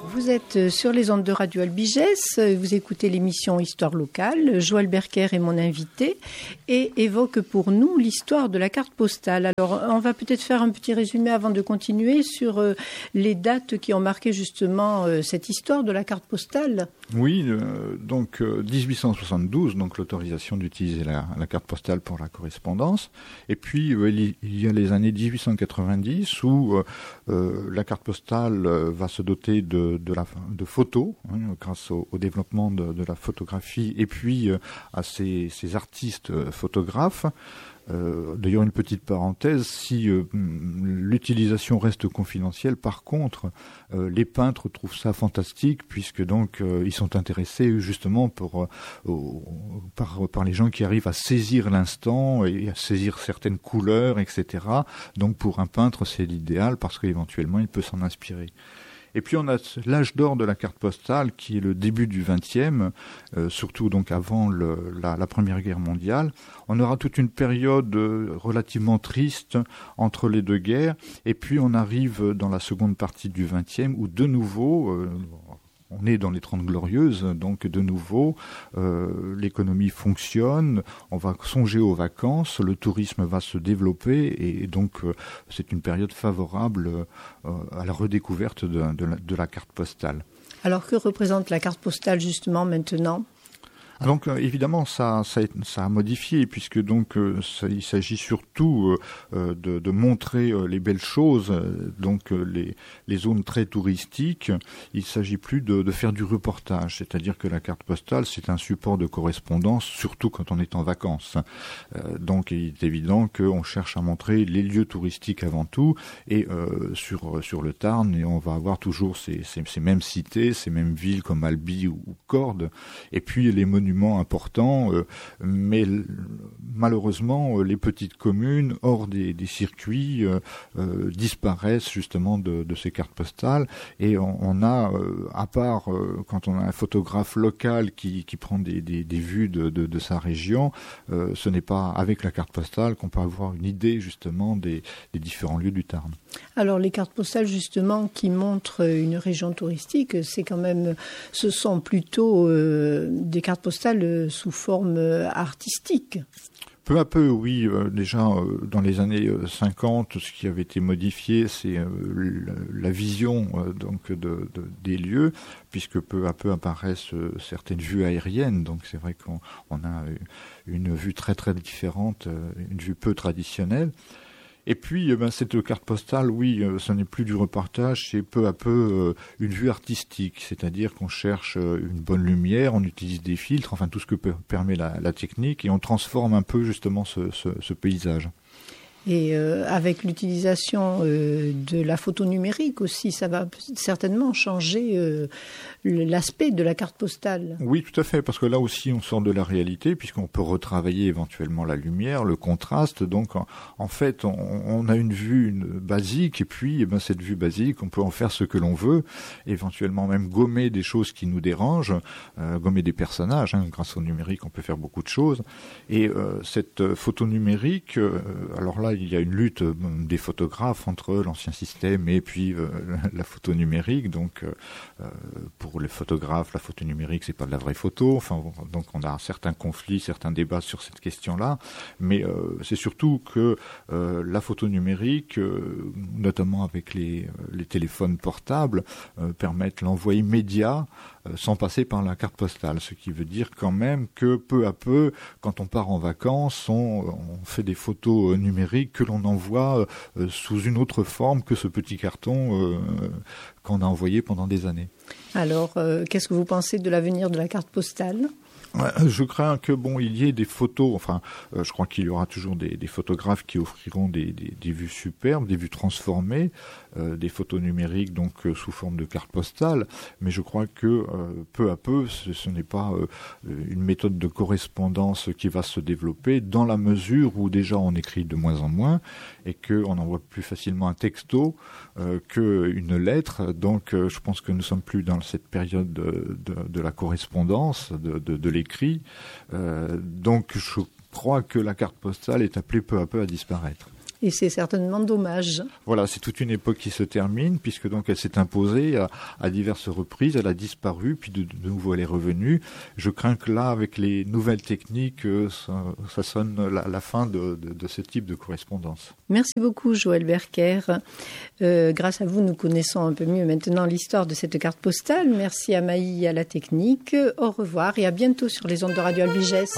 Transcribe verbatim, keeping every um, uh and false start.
Vous êtes sur les ondes de Radio Albigès, vous écoutez l'émission Histoire locale. Joël Berker est mon invité et évoque pour nous l'histoire de la carte postale. Alors, on va peut-être faire un petit résumé avant de continuer sur les dates qui ont marqué justement cette histoire de la carte postale. Oui, euh, donc euh, dix-huit cent soixante-douze, donc l'autorisation d'utiliser la, la carte postale pour la correspondance. Et puis euh, il y a les années dix-huit cent quatre-vingt-dix où euh, euh, la carte postale euh, va se doter de, de, la, de photos, hein, grâce au, au développement de, de la photographie et puis euh, à ces, ces artistes euh, photographes. Euh, d'ailleurs, une petite parenthèse, si euh, l'utilisation reste confidentielle, par contre, euh, les peintres trouvent ça fantastique puisque donc euh, ils sont intéressés justement pour, euh, par, par les gens qui arrivent à saisir l'instant et à saisir certaines couleurs, et cetera. Donc pour un peintre, c'est l'idéal parce qu'éventuellement, il peut s'en inspirer. Et puis on a l'âge d'or de la carte postale qui est le début du vingtième, euh, surtout donc avant le, la, la Première Guerre mondiale. On aura toute une période euh, relativement triste entre les deux guerres, et puis on arrive dans la seconde partie du vingtième où de nouveau... Euh, On est dans les Trente Glorieuses, donc de nouveau, euh, l'économie fonctionne, on va songer aux vacances, le tourisme va se développer et donc euh, c'est une période favorable euh, à la redécouverte de, de, la, de la carte postale. Alors que représente la carte postale justement maintenant ? Donc euh, évidemment ça, ça, ça a modifié puisque donc euh, ça, il s'agit surtout euh, de, de montrer euh, les belles choses, euh, donc euh, les, les zones très touristiques. Il s'agit plus de, de faire du reportage, c'est-à-dire que la carte postale c'est un support de correspondance, surtout quand on est en vacances. Euh, donc il est évident qu'on cherche à montrer les lieux touristiques avant tout et euh, sur sur le Tarn et on va avoir toujours ces, ces, ces mêmes cités, ces mêmes villes comme Albi ou, ou Cordes, et puis les monuments important, euh, mais l- malheureusement, euh, les petites communes hors des, des circuits euh, euh, disparaissent justement de, de ces cartes postales. Et on, on a, euh, à part euh, quand on a un photographe local qui, qui prend des, des, des vues de, de, de sa région, euh, ce n'est pas avec la carte postale qu'on peut avoir une idée justement des, des différents lieux du Tarn. Alors les cartes postales justement qui montrent une région touristique, c'est quand même, ce sont plutôt euh, des cartes postales sous forme artistique. Peu à peu, oui. Euh, déjà, euh, dans les années cinquante, ce qui avait été modifié, c'est euh, la, la vision euh, donc de, de, des lieux, puisque peu à peu apparaissent euh, certaines vues aériennes. Donc c'est vrai qu'on on a une vue très très différente, euh, une vue peu traditionnelle. Et puis, eh ben, cette carte postale, oui, euh, ce n'est plus du reportage, c'est peu à peu euh, une vue artistique, c'est-à-dire qu'on cherche euh, une bonne lumière, on utilise des filtres, enfin tout ce que peut, permet la, la technique, et on transforme un peu justement ce, ce, ce paysage. Et euh, avec l'utilisation euh, de la photo numérique aussi, ça va certainement changer euh, l'aspect de la carte postale. Oui, tout à fait, parce que là aussi on sort de la réalité, puisqu'on peut retravailler éventuellement la lumière, le contraste. Donc en, en fait, on, on a une vue une basique, et puis eh ben, cette vue basique, on peut en faire ce que l'on veut, éventuellement même gommer des choses qui nous dérangent, euh, gommer des personnages. Hein, grâce au numérique, on peut faire beaucoup de choses. Et euh, cette photo numérique, euh, alors là, il y a une lutte euh, des photographes entre l'ancien système et puis euh, la photo numérique. Donc, euh, pour les photographes, la photo numérique, c'est pas de la vraie photo. Enfin, donc on a certains conflits, certains débats sur cette question-là. Mais euh, c'est surtout que euh, la photo numérique, euh, notamment avec les, les téléphones portables, euh, permettent l'envoi immédiat euh, sans passer par la carte postale. Ce qui veut dire quand même que peu à peu, quand on part en vacances, on, on fait des photos numériques que l'on envoie euh, sous une autre forme que ce petit carton euh, qu'on a envoyé pendant des années. Alors, euh, qu'est-ce que vous pensez de l'avenir de la carte postale ? Je crains que bon, il y ait des photos. Enfin, euh, je crois qu'il y aura toujours des, des photographes qui offriront des, des, des vues superbes, des vues transformées, euh, des photos numériques donc euh, sous forme de carte postale. Mais je crois que euh, peu à peu, ce, ce n'est pas euh, une méthode de correspondance qui va se développer dans la mesure où déjà on écrit de moins en moins et que on envoie plus facilement un texto euh, qu'une lettre. Donc, euh, je pense que nous sommes plus dans cette période de, de, de la correspondance, de, de, de l'écrit. Euh, donc je crois que la carte postale est appelée peu à peu à disparaître. Et c'est certainement dommage. Voilà, c'est toute une époque qui se termine, puisque donc elle s'est imposée à, à diverses reprises, elle a disparu, puis de, de nouveau elle est revenue. Je crains que là, avec les nouvelles techniques, ça, ça sonne la, la fin de, de, de ce type de correspondance. Merci beaucoup Joël Berker. Euh, grâce à vous, nous connaissons un peu mieux maintenant l'histoire de cette carte postale. Merci à Maï et à la technique. Au revoir et à bientôt sur les ondes de Radio Albigès.